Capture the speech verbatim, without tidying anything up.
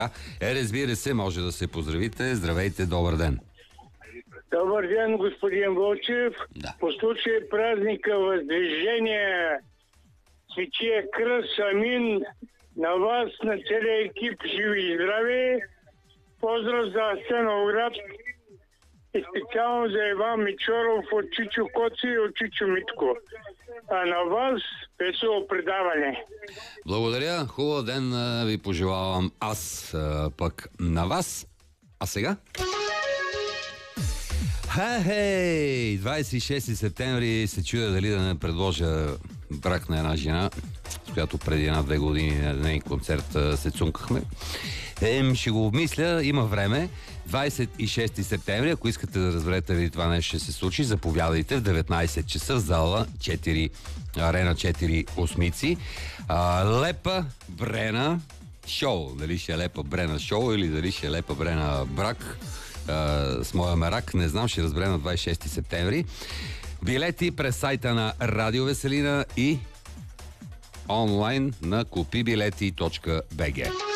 Е, разбира се, може да се поздравите. Здравейте, добър ден. Добър ден, господин Вълчев. Да. По случай празника Въздвижение, Светия кръст, амин, на вас, на целия екип, живи и здрави. Поздрав за Асеновград и специално за Иван Мичоров от Чичо Коци и от Чичо Митко. А на вас весело предаване. Благодаря, хубав ден а, ви пожелавам аз а, пък на вас. А сега? Хей, двадесет и шести септември се чудя дали да не предложа брак на една жена, с която преди една-две години на нейн концерт а, се цункахме. Ем, ще го обмисля, има време. двадесет и шести септември, ако искате да разберете дали това нещо ще се случи, заповядайте в деветнадесет часа в зала четири, арена четири осмици. А, Лепа Брена шоу. Дали ще е Лепа Брена шоу или дали ще е Лепа Брена брак а, с моя мерак, не знам, ще разберем на двадесет и шести септември. Билети през сайта на Радио Веселина и онлайн на купи билети точка би джи.